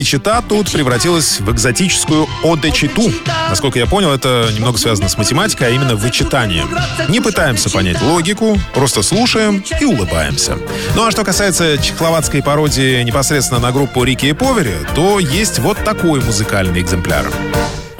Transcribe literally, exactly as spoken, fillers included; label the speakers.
Speaker 1: Чита тут превратилась в экзотическую оде-читу. Насколько я понял, это немного связано с математикой, а именно вычитанием. Не пытаемся понять логику, просто слушаем и улыбаемся. Ну а что касается чехословацкой пародии непосредственно на группу Рики и Повери, то есть вот такой музыкальный экземпляр.